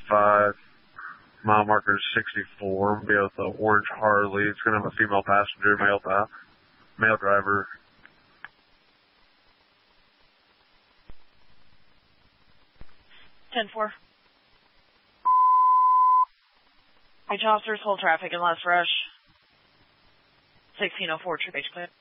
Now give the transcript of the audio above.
5, mile marker is 64. Be with the orange Harley. It's going to have a female passenger, male driver. 10-4. H officers hold traffic in Last Rush. 1604, trip H clear.